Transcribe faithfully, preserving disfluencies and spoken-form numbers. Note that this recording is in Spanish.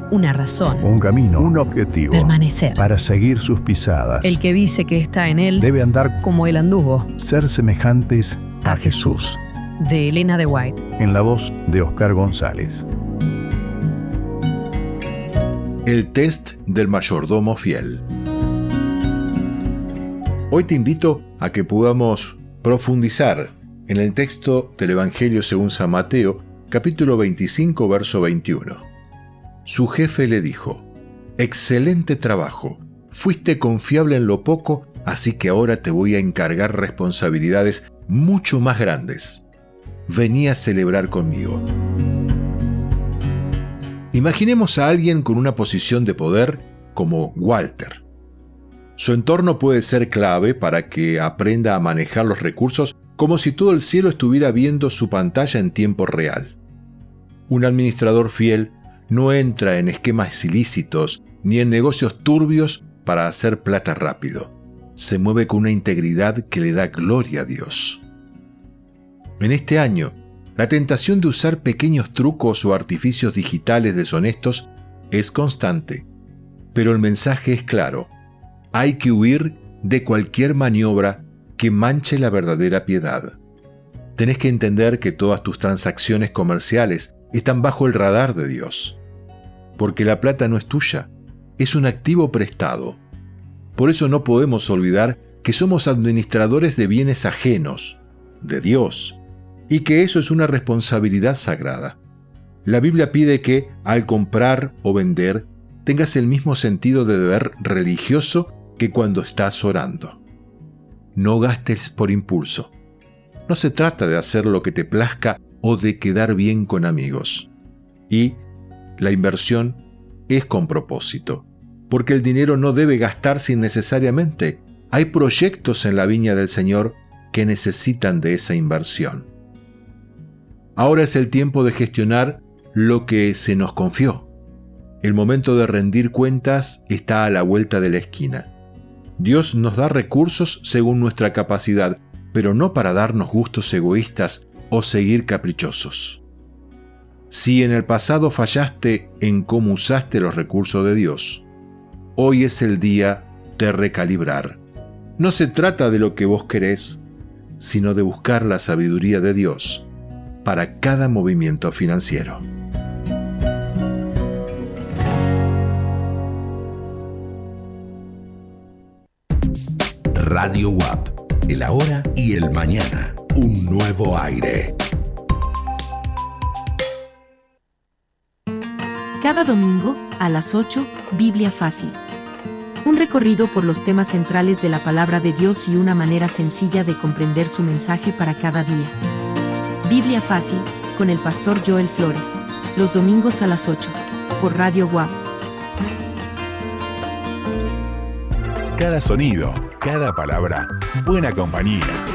una razón, un camino, un objetivo, permanecer. Para seguir sus pisadas. El que dice que está en él debe andar como él anduvo. Ser semejantes a, a Jesús. De Elena de White. En la voz de Oscar González. El test del mayordomo fiel. Hoy te invito a que podamos profundizar en el texto del Evangelio según San Mateo, capítulo veinticinco, verso veintiuno. Su jefe le dijo: excelente trabajo, fuiste confiable en lo poco, así que ahora te voy a encargar responsabilidades mucho más grandes. Vení a celebrar conmigo. Imaginemos a alguien con una posición de poder como Walter. Su entorno puede ser clave para que aprenda a manejar los recursos como si todo el cielo estuviera viendo su pantalla en tiempo real. Un administrador fiel no entra en esquemas ilícitos ni en negocios turbios para hacer plata rápido. Se mueve con una integridad que le da gloria a Dios. En este año, la tentación de usar pequeños trucos o artificios digitales deshonestos es constante, pero el mensaje es claro. Hay que huir de cualquier maniobra que manche la verdadera piedad. Tenés que entender que todas tus transacciones comerciales están bajo el radar de Dios, porque la plata no es tuya, es un activo prestado. Por eso no podemos olvidar que somos administradores de bienes ajenos, de Dios, y que eso es una responsabilidad sagrada. La Biblia pide que, al comprar o vender, tengas el mismo sentido de deber religioso que cuando estás orando. No gastes por impulso. No se trata de hacer lo que te plazca o de quedar bien con amigos. Y la inversión es con propósito, porque el dinero no debe gastarse innecesariamente. Hay proyectos en la viña del Señor que necesitan de esa inversión. Ahora es el tiempo de gestionar lo que se nos confió. El momento de rendir cuentas está a la vuelta de la esquina. Dios nos da recursos según nuestra capacidad, pero no para darnos gustos egoístas o seguir caprichosos. Si en el pasado fallaste en cómo usaste los recursos de Dios, hoy es el día de recalibrar. No se trata de lo que vos querés, sino de buscar la sabiduría de Dios para cada movimiento financiero. Radio U A P, el ahora y el mañana, un nuevo aire. Cada domingo, a las ocho, Biblia Fácil. Un recorrido por los temas centrales de la palabra de Dios y una manera sencilla de comprender su mensaje para cada día. Biblia Fácil, con el pastor Joel Flores. Los domingos a las ocho, por Radio U A P. Cada sonido, cada palabra, buena compañía.